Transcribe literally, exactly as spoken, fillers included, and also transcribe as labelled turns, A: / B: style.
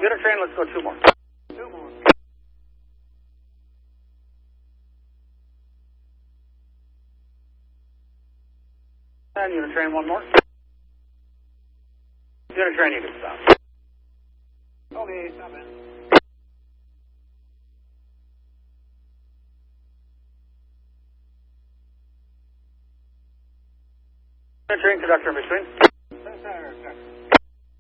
A: Unit train, let's go two more.
B: Two more.
A: And unit train, one more. Unit train, you can stop.
B: Okay, stop in.
A: Unit train, conductor in between.
B: Yes, sir.